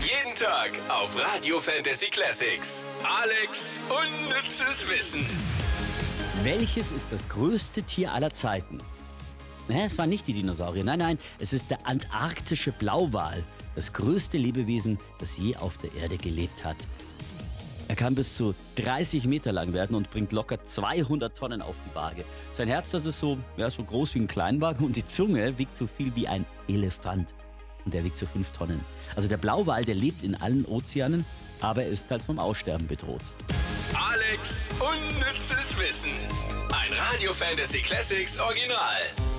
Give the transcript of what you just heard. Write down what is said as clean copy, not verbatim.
Jeden Tag auf Radio Fantasy Classics. Alex unnützes Wissen. Welches ist das größte Tier aller Zeiten? Es waren nicht die Dinosaurier, nein, es ist der antarktische Blauwal. Das größte Lebewesen, das je auf der Erde gelebt hat. Er kann bis zu 30 Meter lang werden und bringt locker 200 Tonnen auf die Waage. Sein Herz, das ist so groß wie ein Kleinwagen, und die Zunge wiegt so viel wie ein Elefant. Und der wiegt so 5 Tonnen. Also der Blauwal, der lebt in allen Ozeanen, aber er ist halt vom Aussterben bedroht. Alex unnützes Wissen. Ein Radio Fantasy Classics Original.